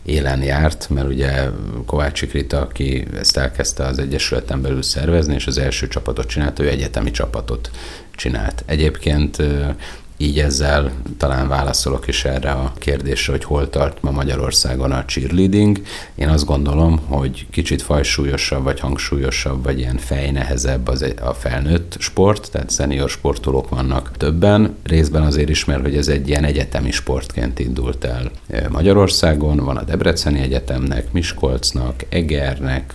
élen járt, mert ugye Kovácsik Rita, aki ezt elkezdte az Egyesületen belül szervezni, és az első csapatot csinált, ő egyetemi csapatot csinált. Egyébként így ezzel talán válaszolok is erre a kérdésre, hogy hol tart ma Magyarországon a cheerleading. Én azt gondolom, hogy kicsit fajsúlyosabb, vagy hangsúlyosabb, vagy ilyen fejnehezebb a felnőtt sport, tehát szenior sportolók vannak többen. Részben azért is, mert hogy ez egy ilyen egyetemi sportként indult el Magyarországon. Van a Debreceni Egyetemnek, Miskolcnak, Egernek,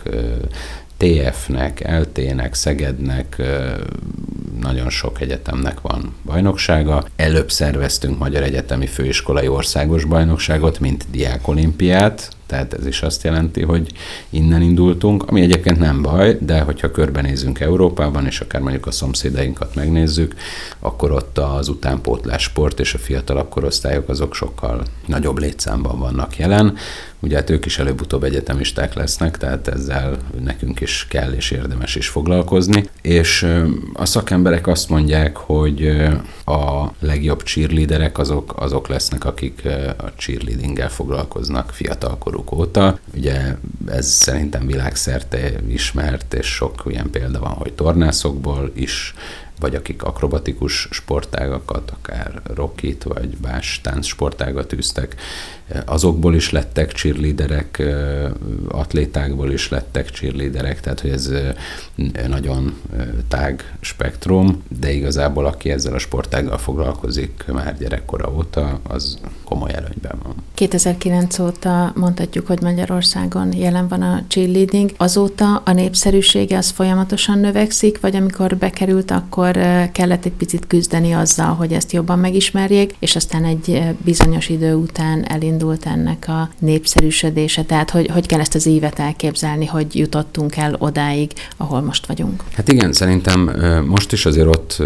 TF-nek, LT-nek, Szegednek, nagyon sok egyetemnek van bajnoksága. Előbb szerveztünk Magyar Egyetemi Főiskolai Országos Bajnokságot, mint diákolimpiát, tehát ez is azt jelenti, hogy innen indultunk, ami egyébként nem baj, de hogyha körbenézünk Európában, és akár mondjuk a szomszédainkat megnézzük, akkor ott az utánpótlás sport és a fiatalabb korosztályok azok sokkal nagyobb létszámban vannak jelen. Ugye hát ők is előbb-utóbb egyetemisták lesznek, tehát ezzel nekünk is kell és érdemes is foglalkozni. És a szakemberek azt mondják, hogy a legjobb cheerleaderek azok lesznek, akik a cheerleadinggel foglalkoznak fiatalkoruk óta. Ugye ez szerintem világszerte ismert, és sok ilyen példa van, hogy tornászokból is, vagy akik akrobatikus sportágakat, akár rockit, vagy más táncsportágat űztek, azokból is lettek cheerleaderek, atlétákból is lettek cheerleaderek, tehát hogy ez nagyon tág spektrum, de igazából aki ezzel a sportággal foglalkozik már gyerekkora óta, az komoly előnyben van. 2009 óta mondhatjuk, hogy Magyarországon jelen van a cheerleading. Azóta a népszerűsége az folyamatosan növekszik, vagy amikor bekerült, akkor kellett egy picit küzdeni azzal, hogy ezt jobban megismerjék, és aztán egy bizonyos idő után elindult ennek a népszerűsödése. Tehát hogy kell ezt az ívet elképzelni, hogy jutottunk el odáig, ahol most vagyunk? Hát igen, szerintem most is azért ott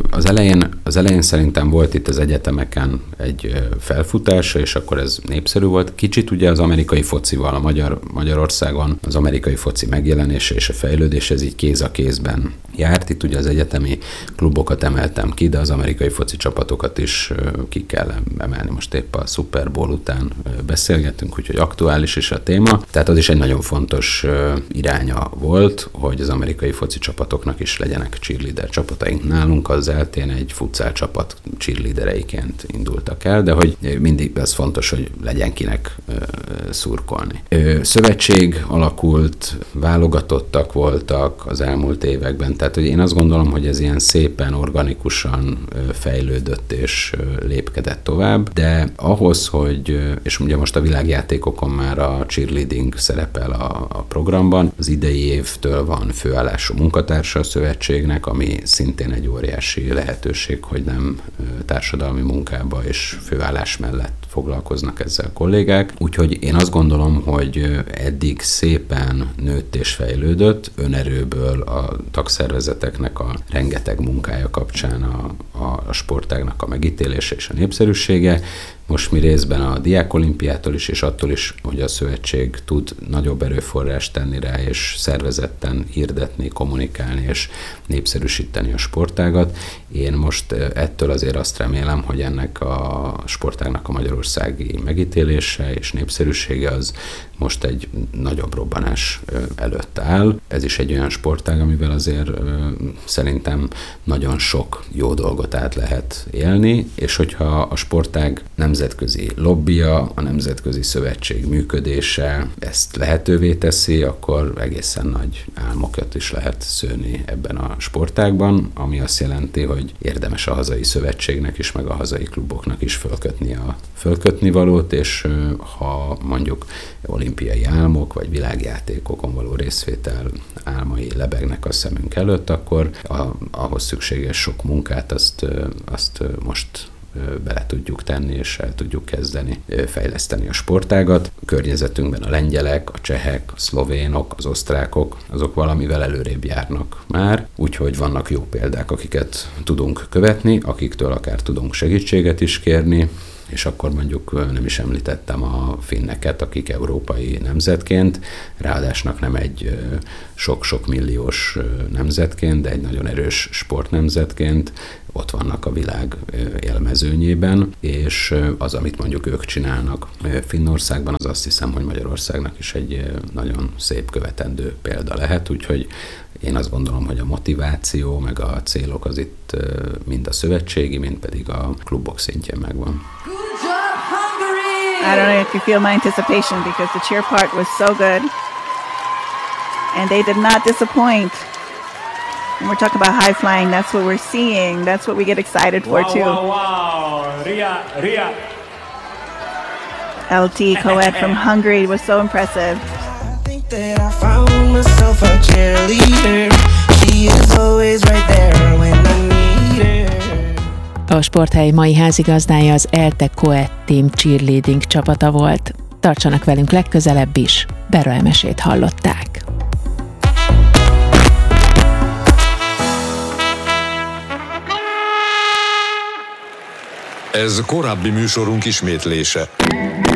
az elején szerintem volt itt az egyetemeken egy felfutása, és akkor ez népszerű volt. Kicsit ugye az amerikai focival, Magyarországon az amerikai foci megjelenése és a fejlődés, ez így kéz a kézben járt. Itt ugye az egyetemi klubokat emeltem ki, de az amerikai foci csapatokat is ki kell emelni. Most épp a Super Bowl után beszélgetünk, úgyhogy aktuális is a téma. Tehát az is egy nagyon fontos iránya volt, hogy az amerikai foci csapatoknak is legyenek cheerleader csapataink. Nálunk az eltén egy futsal csapat cheerleadereiként indultak el, de hogy mindig ez fontos, hogy legyen kinek szurkolni. Szövetség alakult, válogatottak voltak az elmúlt években, tehát hogy én azt gondolom, hogy ez ilyen szépen, organikusan fejlődött és lépkedett tovább, de ahhoz, hogy, és ugye most a világjátékokon már a cheerleading szerepel a programban, az idei évtől van főállású munkatársa a szövetségnek, ami szintén egy óriási lehetőség, hogy nem társadalmi munkába és főállás mellett foglalkoznak ezzel a kollégák. Úgyhogy én azt gondolom, hogy eddig szépen nőtt és fejlődött, önerőből a tagszervezeteknek a rengeteg munkája kapcsán a sportágnak a megítélése és a népszerűsége. Most mi részben a diákolimpiától is, és attól is, hogy a szövetség tud nagyobb erőforrást tenni rá, és szervezetten hirdetni, kommunikálni, és népszerűsíteni a sportágat. Én most ettől azért azt remélem, hogy ennek a sportágnak a magyarországi megítélése és népszerűsége az most egy nagyobb robbanás előtt áll. Ez is egy olyan sportág, amivel azért szerintem nagyon sok jó dolgot át lehet élni, és hogyha a sportág nemzetközi lobbija, a nemzetközi szövetség működése ezt lehetővé teszi, akkor egészen nagy álmokat is lehet szőni ebben a sportágban, ami azt jelenti, hogy érdemes a hazai szövetségnek is, meg a hazai kluboknak is fölkötni valót, és ha mondjuk olimpiai álmok, vagy világjátékokon való részvétel álmai lebegnek a szemünk előtt, akkor ahhoz szükséges sok munkát, azt most bele tudjuk tenni, és el tudjuk kezdeni fejleszteni a sportágat. A környezetünkben a lengyelek, a csehek, a szlovénok, az osztrákok, azok valamivel előrébb járnak már, úgyhogy vannak jó példák, akiket tudunk követni, akiktől akár tudunk segítséget is kérni, és akkor mondjuk nem is említettem a finneket, akik európai nemzetként, ráadásnak nem egy sok-sok milliós nemzetként, de egy nagyon erős sportnemzetként ott vannak a világ élmezőnyében, és az, amit mondjuk ők csinálnak Finnországban, az azt hiszem, hogy Magyarországnak is egy nagyon szép követendő példa lehet, úgyhogy én azt gondolom, hogy a motiváció, meg a célok az itt mind a szövetségi, mind pedig a klubok szintjén megvan. I don't know if you feel my anticipation because the cheer part was so good and they did not disappoint. When we're talking about high flying, that's what we're seeing. That's what we get excited for too. Wow. Ria. LT Coed from Hungary was so impressive. I think that I found myself a cheerleader. She is always right there when I need her. A Sporthely mai házigazdája az ELTE Coed Team Cheerleading csapata volt. Tartsanak velünk legközelebb is. Bera Emesét hallották. Ez korábbi műsorunk ismétlése.